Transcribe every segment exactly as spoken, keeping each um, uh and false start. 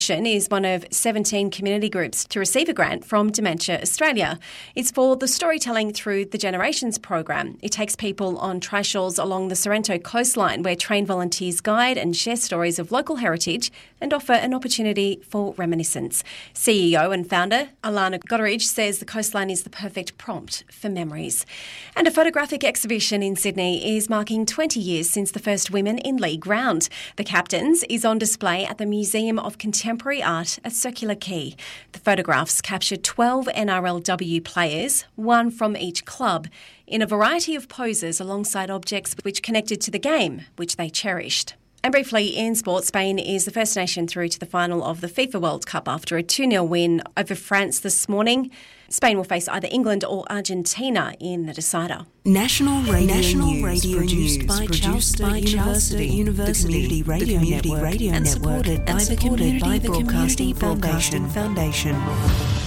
is one of seventeen community groups to receive a grant from Dementia Australia. It's for the Storytelling Through the Generations program. It takes people on trishaws along the Sorrento coastline where trained volunteers guide and share stories of local heritage and offer an opportunity for reminiscence. C E O and founder Alana Gotteridge says the coastline is the perfect prompt for memories. And a photographic exhibition in Sydney is marking twenty years since the first Women in League round. The Captains is on display at the Museum of Contemporary Art at Circular Quay. The photographs capture twelve N R L W players, one from each club, in a variety of poses alongside objects which connected to the game, which they cherished. And briefly, in sport, Spain is the first nation through to the final of the FIFA World Cup after a two nil win over France this morning. Spain will face either England or Argentina in the decider. National Radio National News, Radio produced News, by produced Charles by Sturt University, University, the Community Radio the Community Network, Radio and Network, supported by and the supported Community by the Broadcasting, Community Broadcasting Broadcasting Foundation.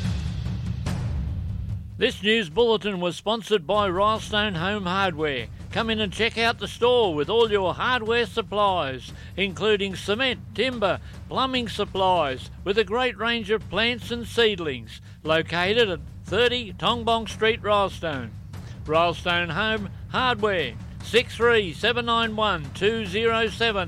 This news bulletin was sponsored by Rylestone Home Hardware. Come in and check out the store with all your hardware supplies, including cement, timber, plumbing supplies, with a great range of plants and seedlings. Located at thirty Tongbong Street, Rylestone. Rylestone Home Hardware, six three seven nine one two zero seven.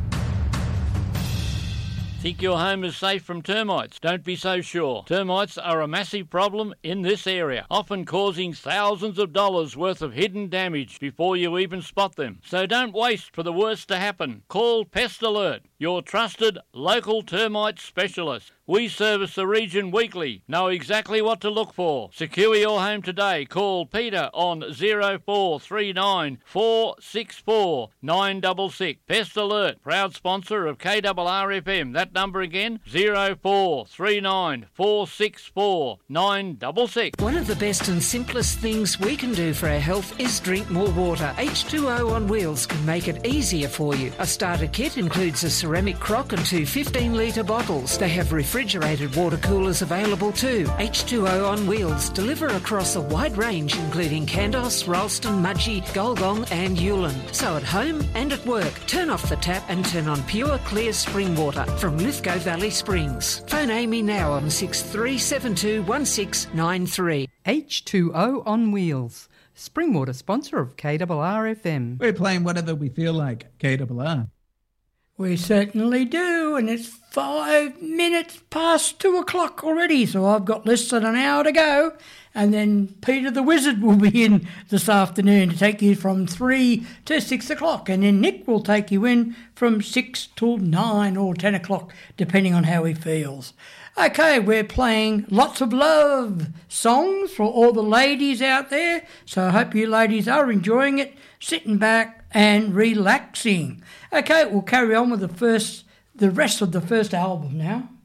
Think your home is safe from termites? Don't be so sure. Termites are a massive problem in this area, often causing thousands of dollars worth of hidden damage before you even spot them. So don't waste for the worst to happen. Call Pest Alert, your trusted local termite specialist. We service the region weekly. Know exactly what to look for. Secure your home today. Call Peter on zero four three nine four six four nine six six. Pest Alert, proud sponsor of K R R F M. That number again, zero four three nine four six four nine six six. One of the best and simplest things we can do for our health is drink more water. H two O on Wheels can make it easier for you. A starter kit includes a ceramic crock and two fifteen litre bottles. They have refrigerated water coolers available too. H two O on Wheels deliver across a wide range including Kandos, Ralston, Mudgee, Golgong and Yulin. So at home and at work, turn off the tap and turn on pure clear spring water from Lithgow Valley Springs. Phone Amy now on six three seven two one six nine three. H two O on Wheels, Springwater sponsor of K R R F M. We're playing whatever we feel like, K R R. We certainly do, and it's five minutes past two o'clock already, so I've got less than an hour to go, and then Peter the Wizard will be in this afternoon to take you from three to six o'clock, and then Nick will take you in from six till nine or ten o'clock, depending on how he feels. Okay, we're playing lots of love songs for all the ladies out there, so I hope you ladies are enjoying it, sitting back and relaxing. Okay, we'll carry on with the first, the rest of the first album now.